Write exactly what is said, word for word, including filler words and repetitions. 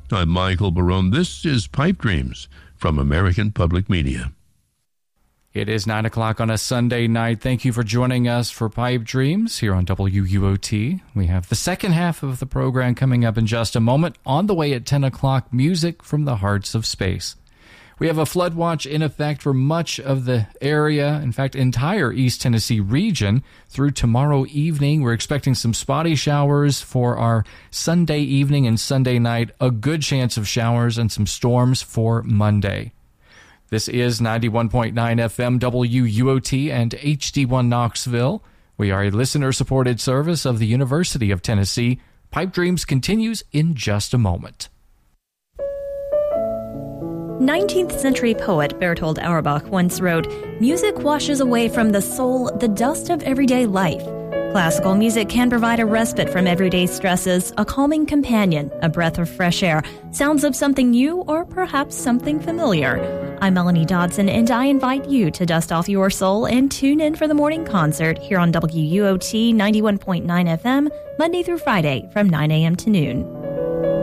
I'm Michael Barone. This is Pipe Dreams from American Public Media. It is nine o'clock on a Sunday night. Thank you for joining us for Pipe Dreams here on W U O T. We have the second half of the program coming up in just a moment. On the way at ten o'clock, music from the hearts of space. We have a flood watch in effect for much of the area, in fact, entire East Tennessee region through tomorrow evening. We're expecting some spotty showers for our Sunday evening and Sunday night, a good chance of showers and some storms for Monday. This is ninety-one point nine F M W U O T and H D one Knoxville. We are a listener-supported service of the University of Tennessee. Pipe Dreams continues in just a moment. nineteenth century poet Bertold Auerbach once wrote, "Music washes away from the soul the dust of everyday life. Classical music can provide a respite from everyday stresses, a calming companion, a breath of fresh air, sounds of something new or perhaps something familiar." I'm Melanie Dodson, and I invite you to dust off your soul and tune in for the morning concert here on W U O T ninety-one point nine F M, Monday through Friday from nine a.m. to noon.